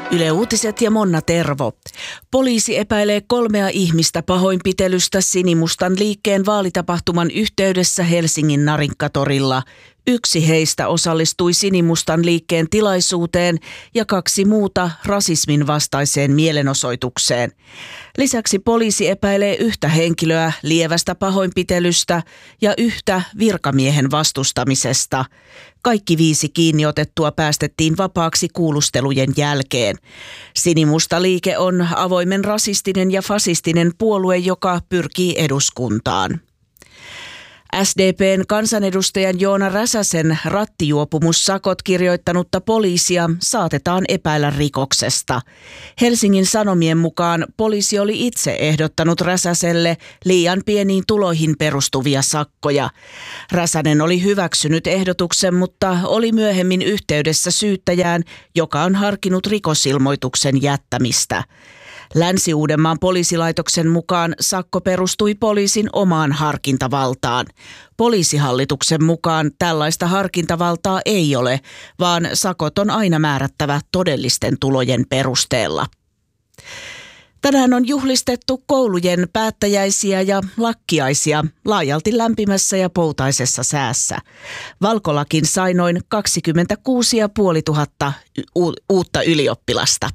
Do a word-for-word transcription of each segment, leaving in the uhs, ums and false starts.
Yle Uutiset ja Monna Tervo. Poliisi epäilee kolmea ihmistä pahoinpitelystä Sinimustan liikkeen vaalitapahtuman yhteydessä Helsingin Narinkkatorilla. Yksi heistä osallistui Sinimustan liikkeen tilaisuuteen ja kaksi muuta rasismin vastaiseen mielenosoitukseen. Lisäksi poliisi epäilee yhtä henkilöä lievästä pahoinpitelystä ja yhtä virkamiehen vastustamisesta. Kaikki viisi kiinniotettua päästettiin vapaaksi kuulustelujen jälkeen. Sinimusta liike on avoimen rasistinen ja fasistinen puolue, joka pyrkii eduskuntaan. S D P:n kansanedustajan Joona Räsäsen rattijuopumussakot kirjoittanutta poliisia saatetaan epäillä rikoksesta. Helsingin Sanomien mukaan poliisi oli itse ehdottanut Räsäselle liian pieniin tuloihin perustuvia sakkoja. Räsänen oli hyväksynyt ehdotuksen, mutta oli myöhemmin yhteydessä syyttäjään, joka on harkinnut rikosilmoituksen jättämistä. Länsi-Uudenmaan poliisilaitoksen mukaan sakko perustui poliisin omaan harkintavaltaan. Poliisihallituksen mukaan tällaista harkintavaltaa ei ole, vaan sakot on aina määrättävä todellisten tulojen perusteella. Tänään on juhlistettu koulujen päättäjäisiä ja lakkiaisia laajalti lämpimässä ja poutaisessa säässä. Valkolakin sai noin kaksikymmentäkuusi tuhatta u- uutta ylioppilasta.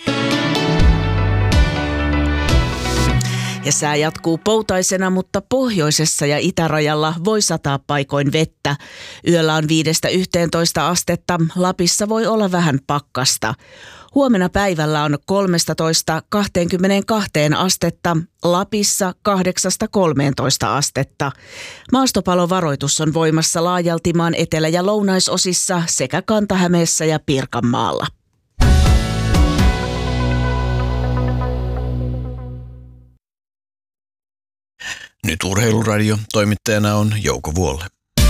Ja sää jatkuu poutaisena, mutta pohjoisessa ja itärajalla voi sataa paikoin vettä. Yöllä on viidestä yhteentoista astetta, Lapissa voi olla vähän pakkasta. Huomenna päivällä on kolmetoista kaksikymmentäkaksi astetta, Lapissa kahdeksasta kolmeentoista astetta. Maastopalovaroitus on voimassa laajalti maan etelä- ja lounaisosissa sekä Kanta-Hämeessä ja Pirkanmaalla. Nyt Urheiluradio. Toimittajana on Jouko Vuolle.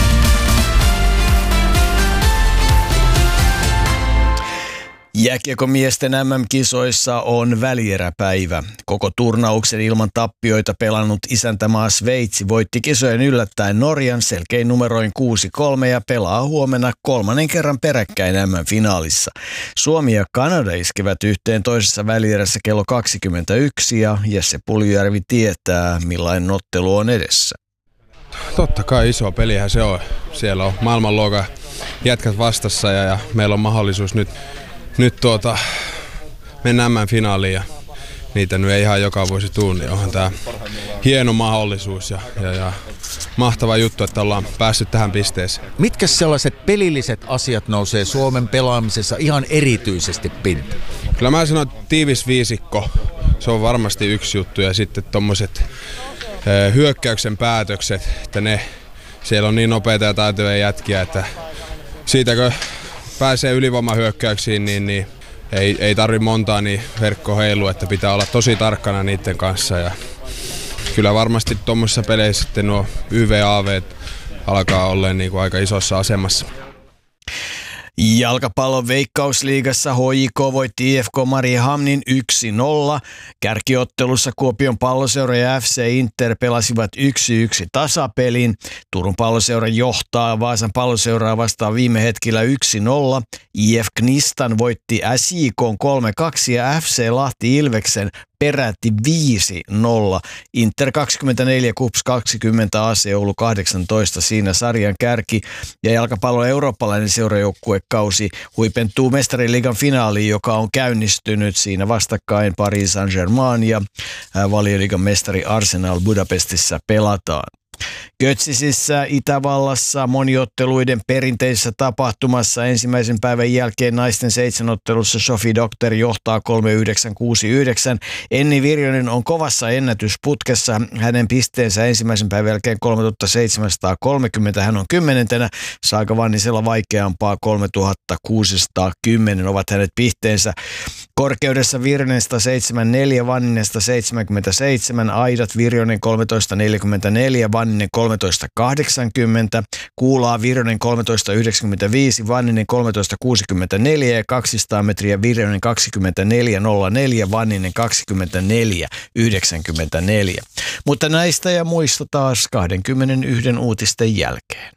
Jääkiekomiesten M M-kisoissa on välieräpäivä. Koko turnauksen ilman tappioita pelannut isäntämaa Sveitsi voitti kisojen yllättäen Norjan selkein numeroin kuusi kolme ja pelaa huomenna kolmannen kerran peräkkäin M M-finaalissa. Suomi ja Kanada iskevät yhteen toisessa välierässä kello kaksikymmentäyksi ja Jesse Puljujärvi tietää, millainen ottelu on edessä. Totta kai iso pelihän se on. Siellä on maailmanluokan jätkät vastassa ja, ja meillä on mahdollisuus nyt Nyt tuota, mennään M M-finaaliin ja niitä nyt ei ihan joka vuosi tuu, niin onhan tää hieno mahdollisuus ja, ja, ja mahtava juttu, että ollaan päässyt tähän pisteeseen. Mitkä sellaiset pelilliset asiat nousee Suomen pelaamisessa ihan erityisesti pintaan? Kyllä mä sanon, että tiivis viisikko, se on varmasti yksi juttu ja sitten tommoset e, hyökkäyksen päätökset, että ne, siellä on niin nopeita ja taitoja jätkiä, että siitäkö pääsee ylivoimahyökkäyksiin, niin, niin ei, ei tarvi montaa niin verkko heilu, että pitää olla tosi tarkkana niiden kanssa. Ja kyllä varmasti tuommoisissa peleissä sitten nuo Y V A V alkaa olla niin kuin aika isossa asemassa. Jalkapallon Veikkausliigassa H J K voitti I F K Mariehamnin yksi nolla. Kärkiottelussa Kuopion palloseura ja F C Inter pelasivat yksi yksi tasapelin. Turun palloseura johtaa Vaasan palloseuraa vastaan viime hetkellä yksi nolla. I F Knistan voitti S J K kolme kaksi ja F C Lahti Ilveksen peräti viisi nolla. Inter kaksikymmentäneljä, Kups kaksikymmentä, A C Oulu kahdeksantoista siinä sarjan kärki. Ja jalkapallon eurooppalainen seurajoukkuekausi huipentuu mestariliigan finaaliin, joka on käynnistynyt siinä vastakkain Paris Saint-Germain ja Valioliigan mestari Arsenal Budapestissa pelataan. Götzisissä Itävallassa moniotteluiden perinteisessä tapahtumassa ensimmäisen päivän jälkeen naisten seitsemänottelussa Sophie Doctor johtaa kolme yhdeksän kuusi yhdeksän. Enni Virjonen on kovassa ennätysputkessa. Hänen pisteensä ensimmäisen päivän jälkeen kolmetuhattaseitsemänsataakolmekymmentä. Hän on kymmenentenä. Saaka Vannisella vaikeampaa kolmetuhattakuusisataakymmenen ovat hänet pisteensä. Korkeudessa Virjonen sata seitsemänkymmentäneljä, Vanninen sata seitsemänkymmentäseitsemän, Aidat Virjonen kolmetoista neljäkymmentäneljä, Vanninen kolmetoista kahdeksankymmentä, Kuulaa Virjonen kolmetoista yhdeksänkymmentäviisi, Vanninen kolmetoista kuusikymmentäneljä ja kaksisataa metriä Virjonen kaksikymmentäneljä nolla neljä, Vanninen kaksikymmentäneljä yhdeksänkymmentäneljä. Mutta näistä ja muista taas kaksikymmentäyksi uutisten jälkeen.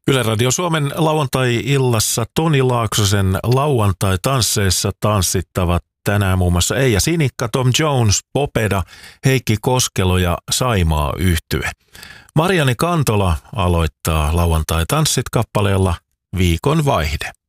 Yle Radio Suomen lauantai-illassa Toni Laaksosen lauantai-tansseissa tanssittavat tänään muun muassa Eija Sinikka, Tom Jones, Popeda, Heikki Koskelo ja Saimaa Yhtye. Marianne Kantola aloittaa lauantai-tanssit kappaleella Viikon vaihde.